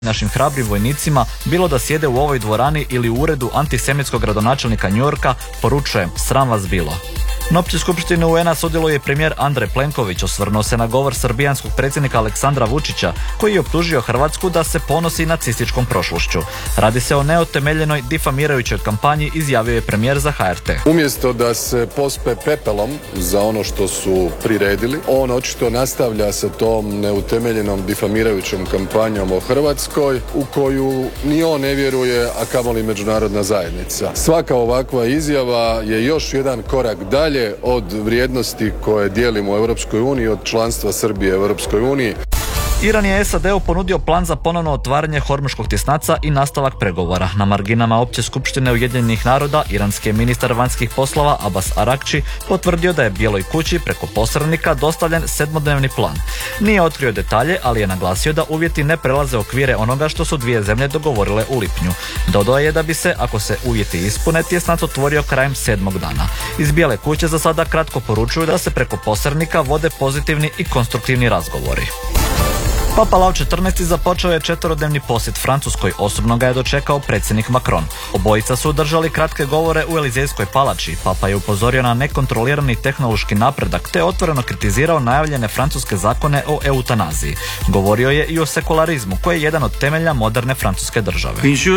našim hrabrim vojnicima, bilo da sjede u ovoj dvorani ili u uredu antisemitskog gradonačelnika New Yorka, poručujem, sram vas bilo. Na općoj skupštini UN-a sudjeluje i premijer Andrej Plenković, osvrnuo se na govor srbijanskog predsjednika Aleksandra Vučića, koji je optužio Hrvatsku da se ponosi nacističkom prošlošću. Radi se o neotemeljenoj difamirajućoj kampanji, izjavio je premijer za HRT. Umjesto da se pospe pepelom za ono što su priredili, on očito nastavlja sa tom neutemeljenom difamirajućom kampanjom o Hrvatskoj, u koju ni on ne vjeruje, a kamoli međunarodna zajednica. Svaka ovakva izjava je još jedan korak dalje od vrijednosti koje dijelimo u Europskoj uniji, od članstva Srbije u Europskoj uniji. Iran je SAD-u ponudio plan za ponovno otvaranje Hormuškog tjesnaca i nastavak pregovora. Na marginama opće skupštine Ujedinjenih naroda, iranski je ministar vanjskih poslova Abbas Arakči potvrdio da je Bijeloj kući preko posrednika dostavljen 7-dnevni plan. Nije otkrio detalje, ali je naglasio da uvjeti ne prelaze okvire onoga što su dvije zemlje dogovorile u lipnju. Dodao je da bi se, ako se uvjeti ispune, tjesnac otvorio krajem 7. dana. Iz Bijele kuće za sada kratko poručuju da se preko posrednika vode pozitivni i konstruktivni razgovori. Papa Lav XIV započeo je 4-dnevni posjet Francuskoj, osobno ga je dočekao predsjednik Macron. Obojica su održali kratke govore u Elizejskoj palači. Papa je upozorio na nekontrolirani tehnološki napredak te otvoreno kritizirao najavljene francuske zakone o eutanaziji. Govorio je i o sekularizmu, koji je jedan od temelja moderne francuske države.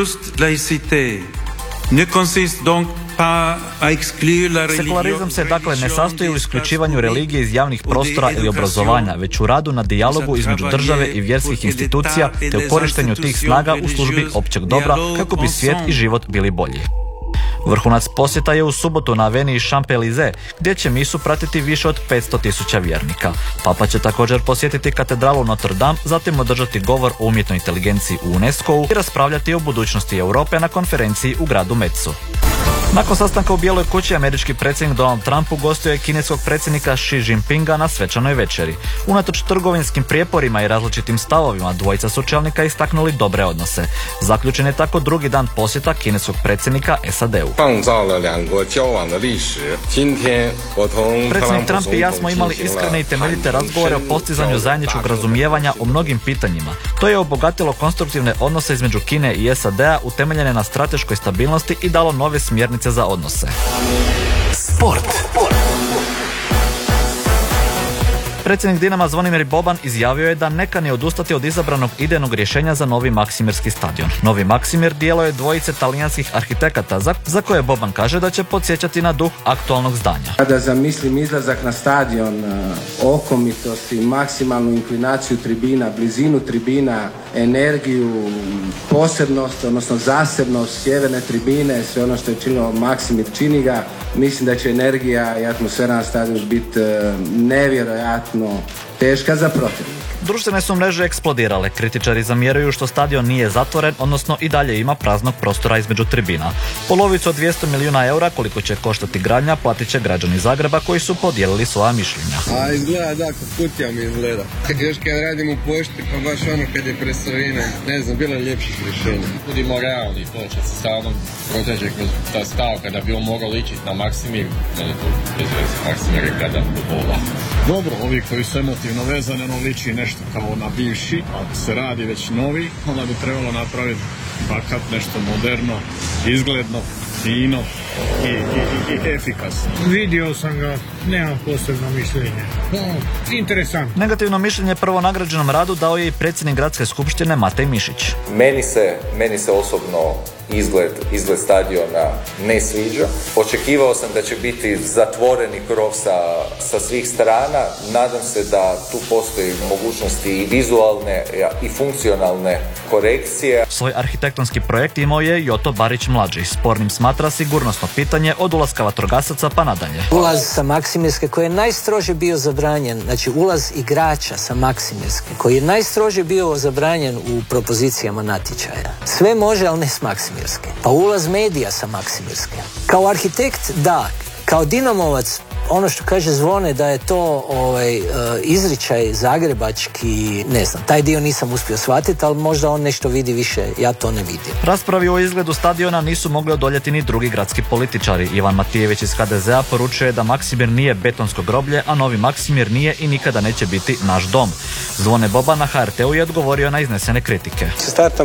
Sekularizam se dakle ne sastoji u isključivanju religije iz javnih prostora ili obrazovanja, već u radu na dijalogu između države i vjerskih institucija te u korištenju tih snaga u službi općeg dobra kako bi svijet i život bili bolji. Vrhunac posjeta je u subotu na aveniji Champs-Élysées, gdje će misu pratiti više od 500.000 vjernika. Papa će također posjetiti katedralu Notre Dame, zatim održati govor o umjetnoj inteligenciji u UNESCO-u i raspravljati o budućnosti Europe na konferenciji u gradu Metzu. Nakon sastanka u Bijeloj kući, američki predsjednik Donald Trump ugostio je kineskog predsjednika Xi Jinpinga na svečanoj večeri. Unatoč trgovinskim prijeporima i različitim stavovima, dvojica su čelnika istaknuli dobre odnose. Zaključen je tako drugi dan posjeta kineskog predsjednika SAD-u. Predsjednik Trump i ja smo imali iskrene i temeljite razgovore o postizanju zajedničkog razumijevanja o mnogim pitanjima. To je obogatilo konstruktivne odnose između Kine i SAD-a utemeljene na strateškoj stabilnosti i dalo nove smjernice za odnose. Sport. Predsjednik Dinama Zvonimir Boban izjavio je da ne kani odustati od izabranog idejnog rješenja za novi Maksimirski stadion. Novi Maksimir dijelo je dvojice talijanskih arhitekata za koje Boban kaže da će podsjećati na duh aktualnog zdanja. Kada zamislim izlazak na stadion, okomitost i maksimalnu inklinaciju tribina, blizinu tribina, energiju, posebnost, odnosno zasebnost sjeverne tribine, sve ono što je činilo Maksimir čini ga, mislim da će energija i atmosfera na stadionu biti nevjerojatno teška za protivnika. Društvene su mreže eksplodirale. Kritičari zamjeraju što stadion nije zatvoren, odnosno i dalje ima praznog prostora između tribina. Polovicu od 200 milijuna eura koliko će koštati gradnja platit će građani Zagreba koji su podijelili svoja mišljenja. A izgleda da, kod kutija mi izgleda. Još kad radim u pošti, pa baš ono kad je presavine, ne znam, bilo je ljepših rješenja. Budimo realni, to će se stalno proteže kroz ta stavka da bi on mogao ići na Maksimir, ne to bez veze, Maksimir je kada futbola. Dobro, ovi koji su emotivno vezani, ono liči nešto kao na bivši, ako se radi već novi, onda bi trebalo napraviti bakat, nešto moderno, izgledno, fino i efikasno. Vidio sam ga, nemam posebno mišljenje. Interesantno. Negativno mišljenje prvo nagrađenom radu dao je i predsjednik gradske skupštine Matej Mišić. Meni se osobno izgled stadiona ne sviđa. Očekivao sam da će biti zatvoreni krov sa svih strana. Nadam se da tu postoji mogućnosti i vizualne i funkcionalne korekcije. Svoj arhitektonski projekt imao je Joto Barić mlađi. Spornim smatra sigurnosno pitanje od ulaska vatrogasaca pa nadalje. Ulaz sa Maksimirske koji je najstrože bio zabranjen, znači ulaz igrača sa Maksimirske koji je najstrože bio zabranjen u propozicijama natječaja. Sve može, ali ne s Maksimirske. Pa ulaz medija sa Maksimirske. Kao arhitekt da, kao dinamovac Ono što kaže Zvone da je to izričaj zagrebački, ne znam, taj dio nisam uspio shvatiti, ali možda on nešto vidi više, ja to ne vidim. Raspravi o izgledu stadiona nisu mogli odoljeti ni drugi gradski političari. Ivan Matijević iz HDZ-a poručuje da Maksimir nije betonsko groblje, a novi Maksimir nije i nikada neće biti naš dom. Zvone Boban na HRT-u je odgovorio na iznesene kritike.